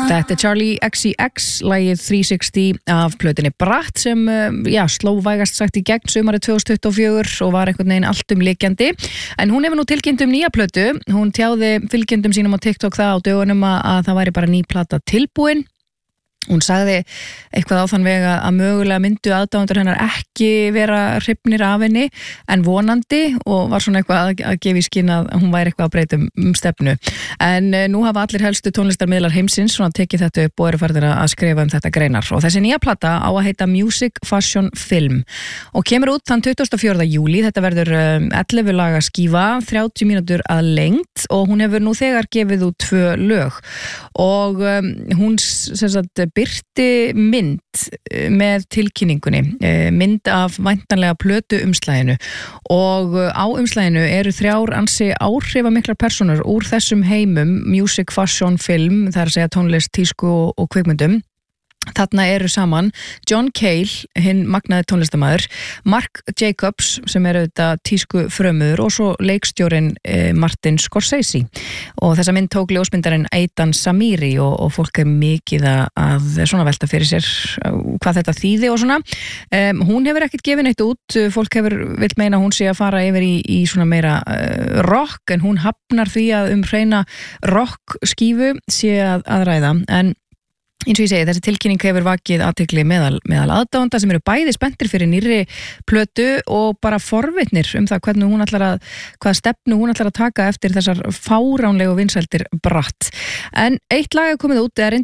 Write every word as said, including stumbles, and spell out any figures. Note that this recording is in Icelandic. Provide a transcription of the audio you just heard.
Þetta er Charlie X C X, lagið þrjú sextíu af plötunni Bratt sem já, sló vægast sagt í gegn sumarið tvö þúsund tuttugu og fjögur og var einhvern veginn alltumlykjandi. En hún hefur nú tilkynnt um nýja plötu. Hún tjáði fylgjendum sínum á TikTok það á dögunum að það væri bara ný plata tilbúin. Hún sagði eitthvað á þann vega að mögulega myndu aðdáendur hennar ekki vera hrifnir af henni en vonandi og var svona eitthvað að, að gefa í skyn að hún væri eitthvað að breyta um stefnu. En nú hafa allir helstu tónlistarmiðlar heimsins svona tekið þetta upp og eru farnir að skrifa um þetta greinar. Og þessi nýja plata á að heita Music Fashion Film og kemur út þann tuttugasta og fjórða júlí. Þetta verður ellefu laga skífa, þrjátíu mínútur að lengd og hún hefur nú þegar gefið út tvö lög og um, hún sem sagt birti mynd með tilkynningunni, mynd af væntanlega plötu umslaginu og á umslaginu eru þrjár ansi áhrifamiklar persónur úr þessum heimum, music, fashion, film, það er að segja tónlist, tísku og, og kvikmyndum. Þarna eru saman John Cale, hinn magnaði tónlistarmaður, Marc Jacobs sem er auðvitað tísku frömuður og svo leikstjórinn eh, Martin Scorsese og þessa mynd tók ljósmyndarinn Eitan Samiri og, og fólk er mikið að svona velta fyrir sér hvað þetta þýði og svona. Um, hún hefur ekkert gefið neitt út, fólk hefur vill meina hún sé að fara yfir í, í svona meira uh, rock en hún hafnar því að um hreina rock skífu sé að, að ræða en eins og ég segi, þessi tilkynning hefur vakið athygli meðal, meðal aðdáenda sem eru bæði spenntir fyrir nýrri plötu og bara forvitnir um það hvernig hún ætlar að, hvaða stefnu hún ætlar að taka eftir þessar fáránlegu vinsældir Bratt. En eitt lag er komið út, eða reyndar